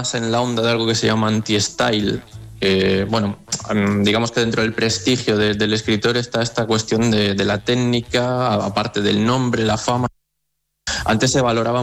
más en la onda de algo que se llama anti-style. Bueno, digamos que dentro del prestigio del escritor está esta cuestión de la técnica, aparte del nombre, la fama. Antes se valoraba